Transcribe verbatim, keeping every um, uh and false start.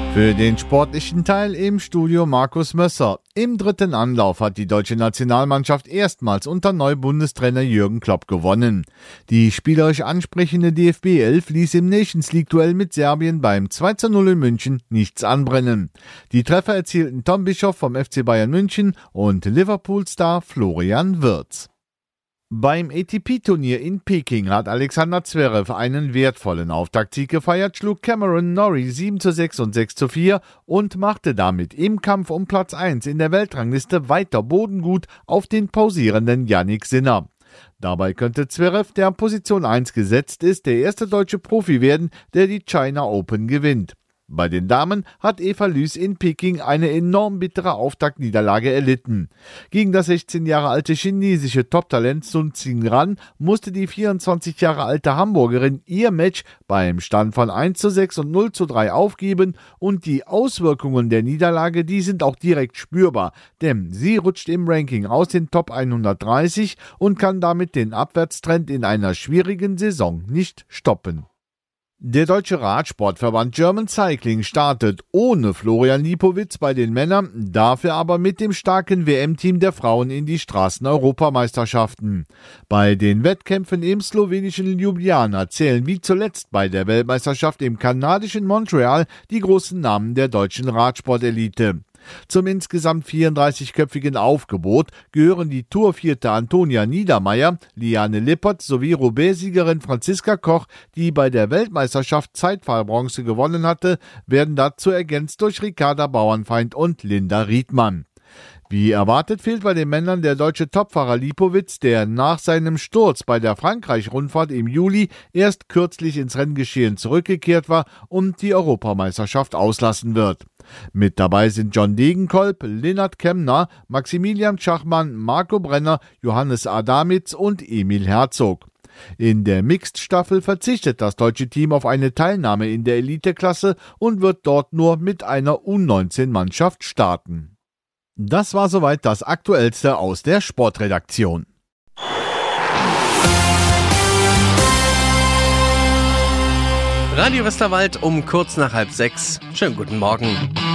Für den sportlichen Teil im Studio Markus Mösser. Im dritten Anlauf hat die deutsche Nationalmannschaft erstmals unter Neubundestrainer Jürgen Klopp gewonnen. Die spielerisch ansprechende D F B elf ließ im Nations League-Duell mit Serbien beim zwei zu null in München nichts anbrennen. Die Treffer erzielten Tom Bischoff vom F C Bayern München und Liverpool-Star Florian Wirtz. Beim A T P-Turnier in Peking hat Alexander Zverev einen wertvollen Auftaktsieg gefeiert, schlug Cameron Norrie sieben zu sechs und sechs zu vier und machte damit im Kampf um Platz eins in der Weltrangliste weiter bodengut auf den pausierenden Jannik Sinner. Dabei könnte Zverev, der an Position eins gesetzt ist, der erste deutsche Profi werden, der die China Open gewinnt. Bei den Damen hat Eva Lüß in Peking eine enorm bittere Auftaktniederlage erlitten. Gegen das sechzehn Jahre alte chinesische Top-Talent Sun Xingran musste die vierundzwanzig Jahre alte Hamburgerin ihr Match beim Stand von eins zu sechs und null zu drei aufgeben und die Auswirkungen der Niederlage, die sind auch direkt spürbar, denn sie rutscht im Ranking aus den Top hundertdreißig und kann damit den Abwärtstrend in einer schwierigen Saison nicht stoppen. Der deutsche Radsportverband German Cycling startet ohne Florian Lipowitz bei den Männern, dafür aber mit dem starken W M-Team der Frauen in die Straßen-Europameisterschaften. Bei den Wettkämpfen im slowenischen Ljubljana zählen wie zuletzt bei der Weltmeisterschaft im kanadischen Montreal die großen Namen der deutschen Radsportelite. Zum insgesamt vierunddreißigköpfigen Aufgebot gehören die Tourvierte Antonia Niedermeyer, Liane Lippert sowie Roubaix-Siegerin Franziska Koch, die bei der Weltmeisterschaft Zeitfahrbronze gewonnen hatte, werden dazu ergänzt durch Ricarda Bauernfeind und Linda Riedmann. Wie erwartet fehlt bei den Männern der deutsche Topfahrer Lipowitz, der nach seinem Sturz bei der Frankreich-Rundfahrt im Juli erst kürzlich ins Renngeschehen zurückgekehrt war und die Europameisterschaft auslassen wird. Mit dabei sind John Degenkolb, Lennart Kemner, Maximilian Schachmann, Marco Brenner, Johannes Adamitz und Emil Herzog. In der Mixed-Staffel verzichtet das deutsche Team auf eine Teilnahme in der Eliteklasse und wird dort nur mit einer U neunzehn Mannschaft starten. Das war soweit das Aktuellste aus der Sportredaktion. Radio Westerwald um kurz nach halb sechs. Schönen guten Morgen.